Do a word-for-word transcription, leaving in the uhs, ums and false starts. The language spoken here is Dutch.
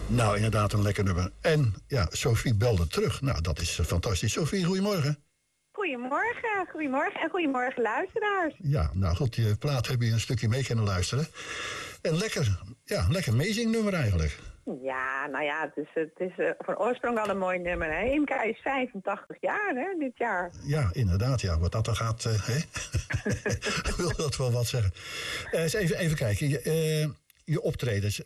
Nou, inderdaad een lekker nummer. En ja, Sophie belde terug. Nou, dat is uh, fantastisch. Sophie, goedemorgen. Goedemorgen, goedemorgen en goedemorgen luisteraars. Ja, nou goed, je plaat heb je een stukje mee kunnen luisteren. En lekker, ja, lekker amazing nummer eigenlijk. Ja, nou ja, het is, het is uh, van oorsprong al een mooi nummer. Hè? Imka is vijfentachtig jaar hè, dit jaar. Ja, inderdaad, ja. Wat dat dan gaat, uh, hè? wil dat wel wat zeggen. Uh, eens even, even kijken. Je, uh, je optredens,